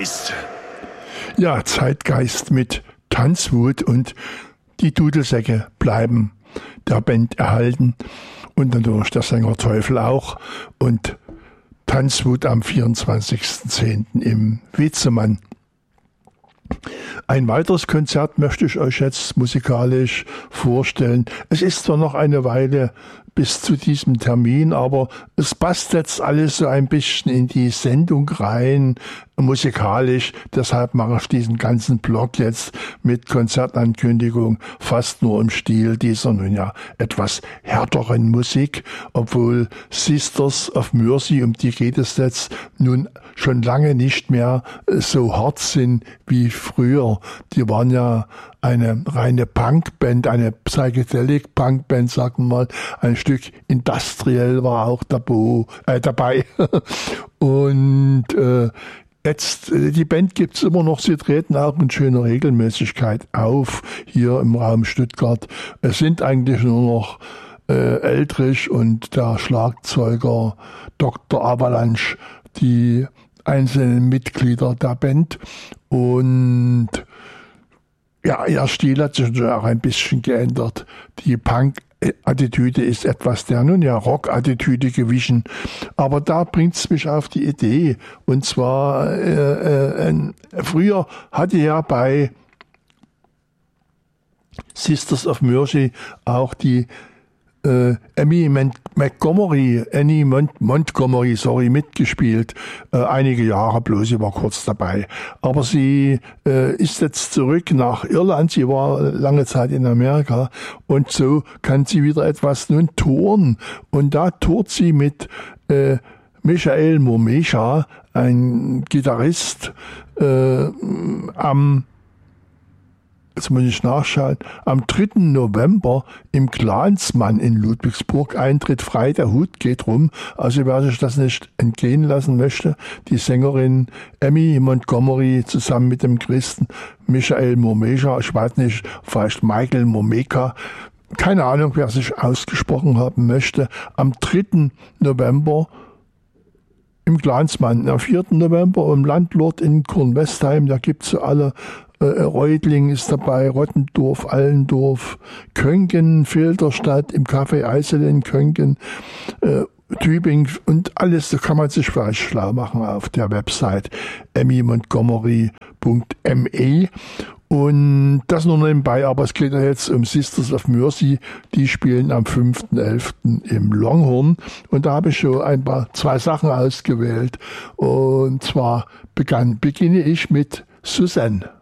Zeitgeist. Ja, Zeitgeist mit Tanzwut, und die Dudelsäcke bleiben der Band erhalten und natürlich der Sänger Teufel auch, und Tanzwut am 24.10. im Witzemann. Ein weiteres Konzert möchte ich euch jetzt musikalisch vorstellen. Es ist zwar noch eine Weile bis zu diesem Termin, aber es passt jetzt alles so ein bisschen in die Sendung rein, musikalisch. Deshalb mache ich diesen ganzen Block jetzt mit Konzertankündigung fast nur im Stil dieser nun ja etwas härteren Musik, obwohl Sisters of Mercy, um die geht es jetzt, nun schon lange nicht mehr so hart sind wie früher. Die waren ja eine reine Punkband, eine Psychedelic-Punkband, sagen wir mal. Ein Stück Industrial war auch dabei. Und jetzt, die Band gibt's immer noch, sie treten auch in schöner Regelmäßigkeit auf, hier im Raum Stuttgart. Es sind eigentlich nur noch Eldrich und der Schlagzeuger Dr. Avalanche, die einzelnen Mitglieder der Band. Und ja, ihr Stil hat sich auch ein bisschen geändert. Die Punk-Attitüde ist etwas der, nun ja, Rock-Attitüde gewichen. Aber da bringt's mich auf die Idee. Und zwar, früher hatte ja bei Sisters of Mercy auch die Annie Montgomery, mitgespielt. Einige Jahre bloß, sie war kurz dabei. Aber sie ist jetzt zurück nach Irland. Sie war lange Zeit in Amerika. Und so kann sie wieder etwas nun touren. Und da tourt sie mit Michael Momesha, ein Gitarrist, jetzt muss ich nachschauen, am 3. November im Clansmann in Ludwigsburg. Eintritt frei, der Hut geht rum. Also wer sich das nicht entgehen lassen möchte, die Sängerin Annie Montgomery zusammen mit dem Christen Michael Momesha, ich weiß nicht, vielleicht Michael Momeka, keine Ahnung, wer sich ausgesprochen haben möchte, am 3. November im Clansmann, am 4. November im Landlord in Kornwestheim, da gibt's so alle. Reutling ist dabei, Rottendorf, Allendorf, Köngen, Filderstadt, im Café Eisel in Köngen, Tübingen und alles, da kann man sich vielleicht schlau machen auf der Website emmymontgomery.me. Und das nur nebenbei, aber es geht ja jetzt um Sisters of Mercy, die spielen am 5.11. im Longhorn, und da habe ich schon zwei Sachen ausgewählt, und zwar beginne ich mit Suzanne.